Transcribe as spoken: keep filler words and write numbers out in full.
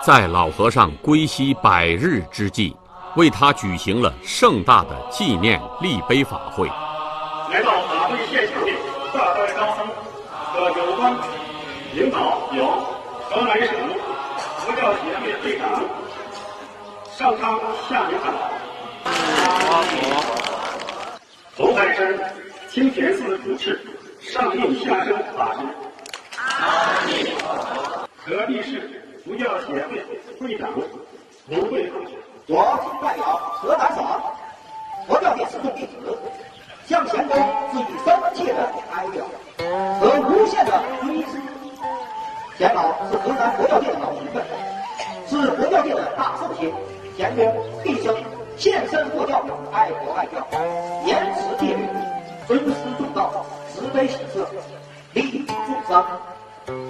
在老和尚归西百日之际，为他举行了盛大的纪念立碑法会。 来到法会现场的大会高僧和有关领导有河南省佛教协会会长上苍下明长，侯海生清田寺主持上应下生法师，河北市佛教协会会长卢慧同学， 我代表河南省佛教界四众弟子，向贤公致以深切的哀悼和无限的追思。贤老是河南佛教界的老前辈，是佛教界的大圣贤。贤公毕生献身佛教，爱国爱教，严持戒律，尊师重道，慈悲喜舍，利益众生。